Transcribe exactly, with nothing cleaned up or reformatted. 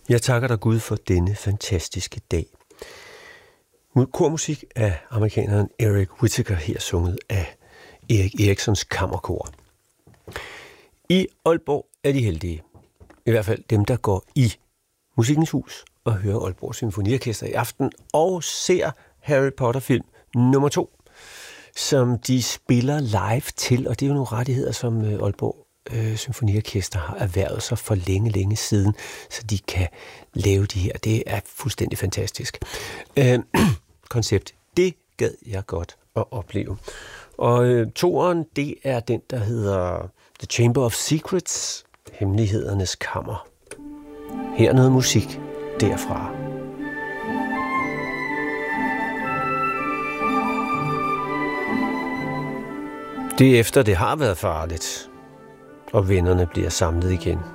Jeg takker dig Gud for denne fantastiske dag. Kormusik af amerikaneren Eric Whittaker, her sunget af Erik Erikssons Kammerkor. I Aalborg er de heldige. I hvert fald dem, der går i Musikkens Hus og hører Aalborg Symfoniorkester i aften og ser Harry Potter-film nummer to, som de spiller live til, og det er jo nogle rettigheder, som Aalborg øh, Symfoniorkester har erhvervet sig for længe, længe siden, så de kan lave de her. Det er fuldstændig fantastisk øh, koncept. Det gad jeg godt at opleve. Og øh, toeren, det er den, der hedder The Chamber of Secrets, Hemmelighedernes Kammer. Her noget musik derfra. Det er efter, det har været farligt, og vennerne bliver samlet igen.